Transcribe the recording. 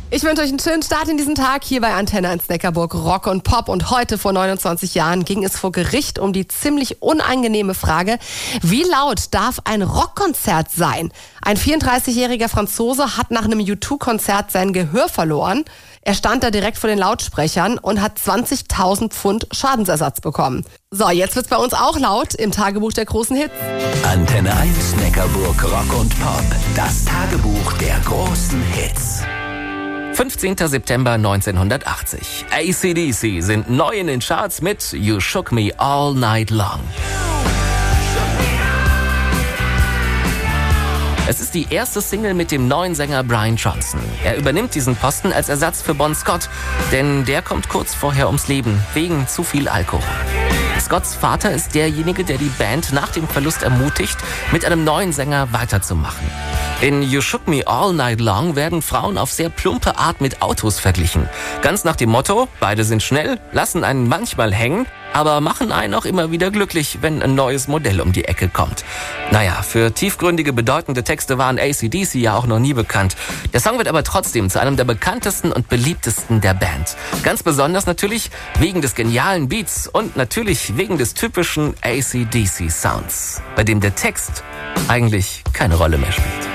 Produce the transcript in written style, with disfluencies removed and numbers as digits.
Ich wünsche euch einen schönen Start in diesen Tag hier bei Antenne 1 Neckarburg Rock und Pop. Und heute vor 29 Jahren ging es vor Gericht um die ziemlich unangenehme Frage, wie laut darf ein Rockkonzert sein? Ein 34-jähriger Franzose hat nach einem U2-Konzert sein Gehör verloren. Er stand da direkt vor den Lautsprechern und hat 20.000 Pfund Schadensersatz bekommen. So, jetzt wird's bei uns auch laut im Tagebuch der großen Hits. Antenne 1 Neckarburg Rock und Pop. Das Tagebuch der großen Hits. 15. September 1980. AC/DC sind neu in den Charts mit You Shook Me All Night Long. Es ist die erste Single mit dem neuen Sänger Brian Johnson. Er übernimmt diesen Posten als Ersatz für Bon Scott, denn der kommt kurz vorher ums Leben, wegen zu viel Alkohol. Scotts Vater ist derjenige, der die Band nach dem Verlust ermutigt, mit einem neuen Sänger weiterzumachen. In You Shook Me All Night Long werden Frauen auf sehr plumpe Art mit Autos verglichen. Ganz nach dem Motto, beide sind schnell, lassen einen manchmal hängen, aber machen einen auch immer wieder glücklich, wenn ein neues Modell um die Ecke kommt. Naja, für tiefgründige, bedeutende Texte waren AC/DC ja auch noch nie bekannt. Der Song wird aber trotzdem zu einem der bekanntesten und beliebtesten der Band. Ganz besonders natürlich wegen des genialen Beats und natürlich wegen des typischen AC/DC Sounds, bei dem der Text eigentlich keine Rolle mehr spielt.